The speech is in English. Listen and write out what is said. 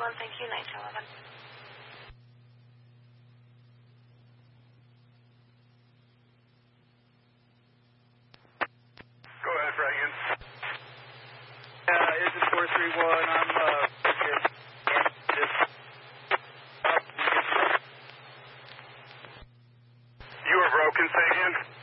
thank you, 911. Go ahead, Reagan. Is it 431? I'm You were broken, say again?